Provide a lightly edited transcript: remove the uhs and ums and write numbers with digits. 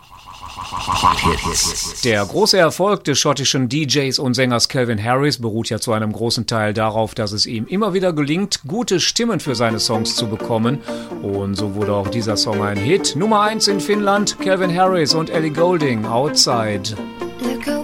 Der große Erfolg des schottischen DJs und Sängers Calvin Harris beruht ja zu einem großen Teil darauf, dass es ihm immer wieder gelingt, gute Stimmen für seine Songs zu bekommen. Und so wurde auch dieser Song ein Hit. Nummer 1 in Finnland, Calvin Harris und Ellie Goulding, Outside. Look